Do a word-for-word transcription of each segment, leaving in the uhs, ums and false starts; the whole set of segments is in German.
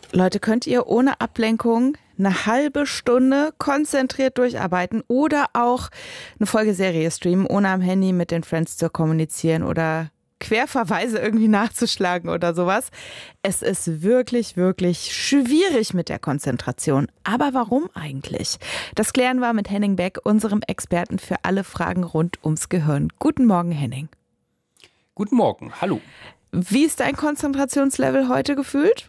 Leute, könnt ihr ohne Ablenkung eine halbe Stunde konzentriert durcharbeiten oder auch eine Folgeserie streamen, ohne am Handy mit den Friends zu kommunizieren oder Querverweise irgendwie nachzuschlagen oder sowas. Es ist wirklich, wirklich schwierig mit der Konzentration. Aber warum eigentlich? Das klären wir mit Henning Beck, unserem Experten für alle Fragen rund ums Gehirn. Guten Morgen, Henning. Guten Morgen, hallo. Wie ist dein Konzentrationslevel heute gefühlt?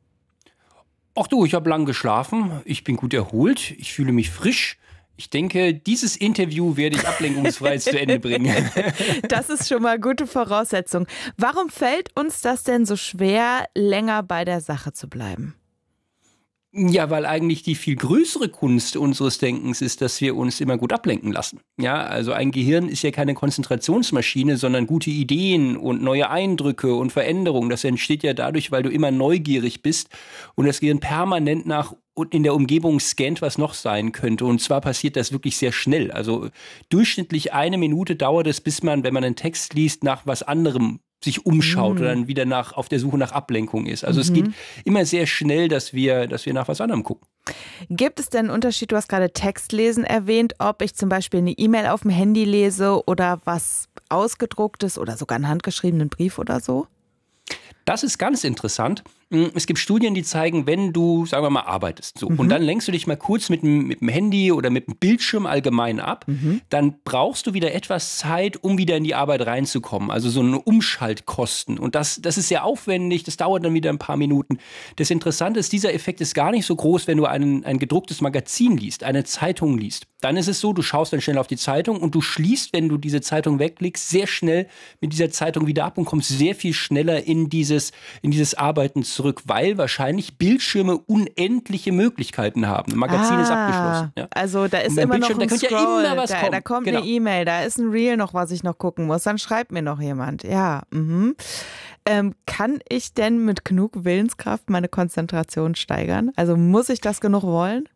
Ach du, ich habe lang geschlafen, ich bin gut erholt, ich fühle mich frisch. Ich denke, dieses Interview werde ich ablenkungsfrei zu Ende bringen. Das ist schon mal gute Voraussetzung. Warum fällt uns das denn so schwer, länger bei der Sache zu bleiben? Ja, weil eigentlich die viel größere Kunst unseres Denkens ist, dass wir uns immer gut ablenken lassen. Ja, also ein Gehirn ist ja keine Konzentrationsmaschine, sondern gute Ideen und neue Eindrücke und Veränderungen. Das entsteht ja dadurch, weil du immer neugierig bist und das Gehirn permanent nach und in der Umgebung scannt, was noch sein könnte. Und zwar passiert das wirklich sehr schnell. Also durchschnittlich eine Minute dauert es, bis man, wenn man einen Text liest, nach was anderem sich umschaut mhm. oder dann wieder nach, auf der Suche nach Ablenkung ist. Also mhm. es geht immer sehr schnell, dass wir, dass wir nach was anderem gucken. Gibt es denn einen Unterschied, du hast gerade Textlesen erwähnt, ob ich zum Beispiel eine E-Mail auf dem Handy lese oder was ausgedrucktes oder sogar einen handgeschriebenen Brief oder so? Das ist ganz interessant. Es gibt Studien, die zeigen, wenn du, sagen wir mal, arbeitest so, mhm. und dann lenkst du dich mal kurz mit dem, mit dem Handy oder mit dem Bildschirm allgemein ab, mhm. dann brauchst du wieder etwas Zeit, um wieder in die Arbeit reinzukommen. Also so eine Umschaltkosten. Und das, das ist sehr aufwendig, das dauert dann wieder ein paar Minuten. Das Interessante ist, dieser Effekt ist gar nicht so groß, wenn du einen, ein gedrucktes Magazin liest, eine Zeitung liest. Dann ist es so, du schaust dann schnell auf die Zeitung und du schließt, wenn du diese Zeitung weglegst, sehr schnell mit dieser Zeitung wieder ab und kommst sehr viel schneller in dieses, in dieses Arbeiten zurück, weil wahrscheinlich Bildschirme unendliche Möglichkeiten haben. Ein Magazin ah, ist abgeschlossen. Ja. Also da ist immer noch ein da Scroll, ja immer was da, kommen. da kommt genau. eine E-Mail, da ist ein Reel noch, was ich noch gucken muss, dann schreibt mir noch jemand. Ja, mhm. ähm, kann ich denn mit genug Willenskraft meine Konzentration steigern? Also muss ich das genug wollen?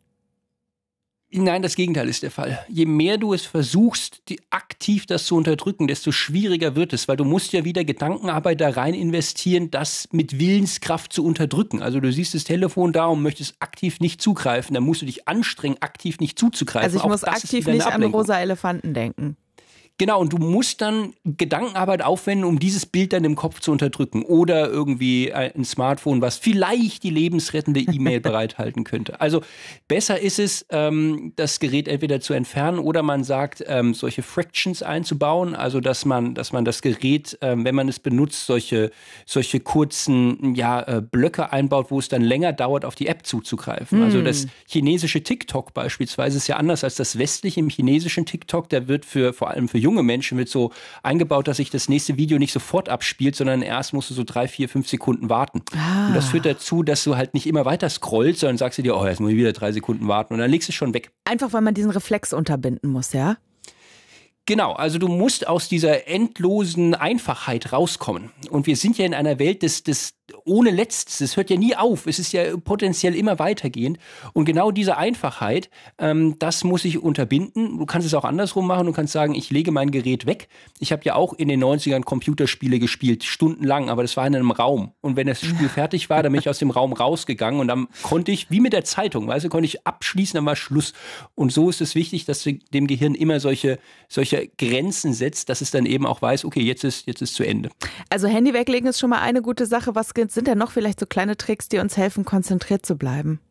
Nein, das Gegenteil ist der Fall. Je mehr du es versuchst, die, aktiv das zu unterdrücken, desto schwieriger wird es, weil du musst ja wieder Gedankenarbeit da rein investieren, das mit Willenskraft zu unterdrücken. Also du siehst das Telefon da und möchtest aktiv nicht zugreifen, dann musst du dich anstrengen, aktiv nicht zuzugreifen. Also ich Auch muss aktiv nicht an rosa Elefanten denken. Genau, und du musst dann Gedankenarbeit aufwenden, um dieses Bild dann im Kopf zu unterdrücken. Oder irgendwie ein Smartphone, was vielleicht die lebensrettende E-Mail bereithalten könnte. Also besser ist es, ähm, das Gerät entweder zu entfernen oder man sagt, ähm, solche Fractions einzubauen. Also dass man, dass man das Gerät, ähm, wenn man es benutzt, solche, solche kurzen ja, äh, Blöcke einbaut, wo es dann länger dauert, auf die App zuzugreifen. Mm. Also das chinesische TikTok beispielsweise ist ja anders als das westliche. Im chinesischen TikTok, der wird für vor allem für junge Menschen wird so eingebaut, dass sich das nächste Video nicht sofort abspielt, sondern erst musst du so drei, vier, fünf Sekunden warten. Ah. Und das führt dazu, dass du halt nicht immer weiter scrollst, sondern sagst du dir, oh, jetzt muss ich wieder drei Sekunden warten und dann legst du es schon weg. Einfach, weil man diesen Reflex unterbinden muss, ja? Genau, also du musst aus dieser endlosen Einfachheit rauskommen. Und wir sind ja in einer Welt des, des ohne Letztes. Es hört ja nie auf. Es ist ja potenziell immer weitergehend. Und genau diese Einfachheit, ähm, das muss ich unterbinden. Du kannst es auch andersrum machen. Du kannst sagen, ich lege mein Gerät weg. Ich habe ja auch in den neunzigern Computerspiele gespielt, stundenlang, aber das war in einem Raum. Und wenn das Spiel fertig war, dann bin ich aus dem Raum rausgegangen und dann konnte ich, wie mit der Zeitung, weißt du, konnte ich abschließen, dann war Schluss. Und so ist es wichtig, dass du dem Gehirn immer solche, solche Grenzen setzt, dass es dann eben auch weiß, okay, jetzt ist, jetzt ist zu Ende. Also Handy weglegen ist schon mal eine gute Sache. Was sind denn noch vielleicht so kleine Tricks, die uns helfen, konzentriert zu bleiben?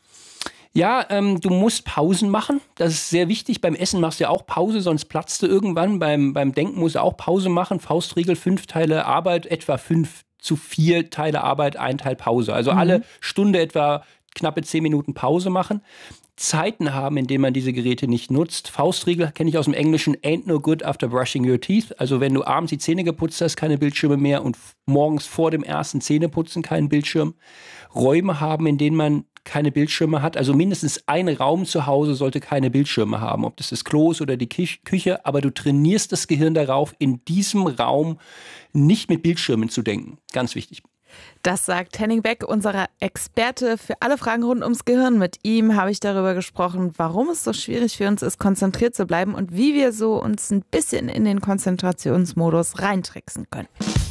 Ja, ähm, du musst Pausen machen. Das ist sehr wichtig. Beim Essen machst du ja auch Pause, sonst platzt du irgendwann. Beim, beim Denken musst du auch Pause machen. Faustregel, fünf Teile Arbeit, etwa fünf zu vier Teile Arbeit, ein Teil Pause. Also mhm. alle Stunde etwa knappe zehn Minuten Pause machen. Zeiten haben, in denen man diese Geräte nicht nutzt. Faustregel kenne ich aus dem Englischen, ain't no good after brushing your teeth. Also wenn du abends die Zähne geputzt hast, keine Bildschirme mehr und morgens vor dem ersten Zähneputzen keinen Bildschirm. Räume haben, in denen man keine Bildschirme hat. Also mindestens ein Raum zu Hause sollte keine Bildschirme haben, ob das das Klo ist oder die Küche. Aber du trainierst das Gehirn darauf, in diesem Raum nicht mit Bildschirmen zu denken. Ganz wichtig. Das sagt Henning Beck, unser Experte für alle Fragen rund ums Gehirn. Mit ihm habe ich darüber gesprochen, warum es so schwierig für uns ist, konzentriert zu bleiben und wie wir so uns ein bisschen in den Konzentrationsmodus reintricksen können.